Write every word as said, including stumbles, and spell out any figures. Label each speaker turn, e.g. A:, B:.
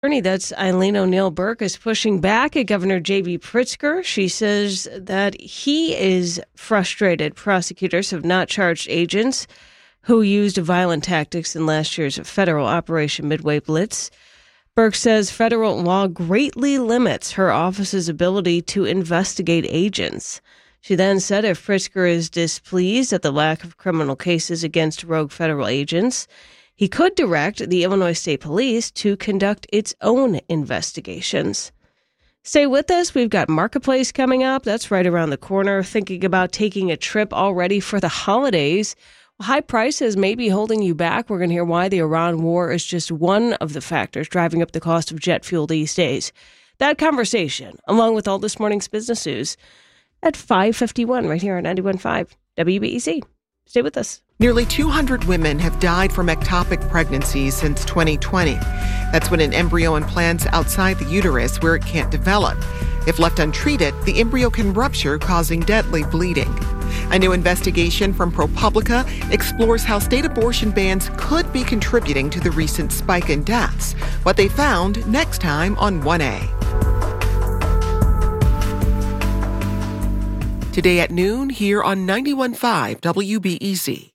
A: Attorney, that's Eileen O'Neill Burke, is pushing back at Governor J B Pritzker. She says that he is frustrated prosecutors have not charged agents who used violent tactics in last year's federal Operation Midway Blitz. Burke says federal law greatly limits her office's ability to investigate agents. She then said if Pritzker is displeased at the lack of criminal cases against rogue federal agents, he could direct the Illinois State Police to conduct its own investigations. Stay with us. We've got Marketplace coming up. That's right around the corner. Thinking about taking a trip already for the holidays. High prices may be holding you back. We're going to hear why the Iran war is just one of the factors driving up the cost of jet fuel these days. That conversation, along with all this morning's business news, at five fifty-one right here on ninety-one point five W B E C. Stay with us.
B: Nearly two hundred women have died from ectopic pregnancies since twenty twenty. That's when an embryo implants outside the uterus where it can't develop. If left untreated, the embryo can rupture, causing deadly bleeding. A new investigation from ProPublica explores how state abortion bans could be contributing to the recent spike in deaths. What they found next time on one A. Today at noon here on ninety-one point five W B E C.